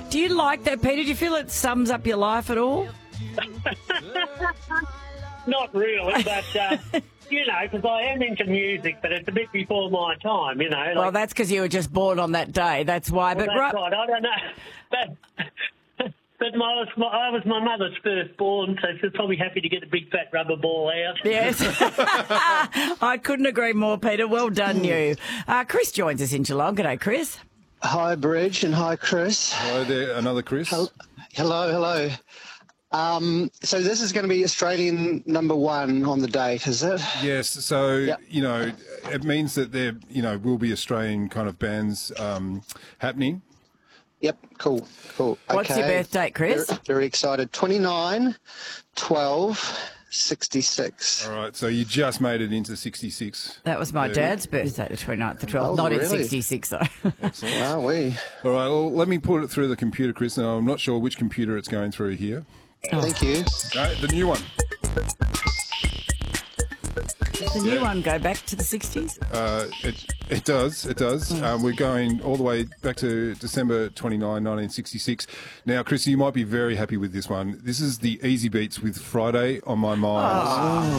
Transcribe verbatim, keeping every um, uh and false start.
Do you like that, Peter? Do you feel it sums up your life at all? Not really, but, uh, you know, because I am into music, but it's a bit before my time, you know. Like, Well, that's because you were just born on that day. That's why. well, but that's right, right. I don't know. But, but my, I, was, my, I was my mother's firstborn, so she's probably happy to get a big fat rubber ball out. Yes. I couldn't agree more, Peter. Well done, you. Uh, Chris joins us in Geelong. G'day, Chris. Hi, Bridge, and hi, Chris. Hello there, another Chris. Hello, hello. Um, so this is going to be Australian number one on the date, is it? Yes, so, Yep. you know, it means that there, you know, will be Australian kind of bands um, happening. Yep, cool, cool. What's your birth date, Chris? Very, very excited. twenty-nine, twelve, sixty-six. All right, so you just made it into sixty-six. That was my Yeah. dad's birthday, the twenty-ninth of twelfth. Oh, Not in really? sixty-six, though. Wow, we. All right, well, let me put it through the computer, Chris. Now, I'm not sure which computer it's going through here. Thank you. No, the new one. Does the new one go back to the sixties? Uh, it it does, it does. Um, we're going all the way back to December twenty-ninth, nineteen sixty-six. Now, Chris, you might be very happy with this one. This is the Easy Beats with Friday on My Mind.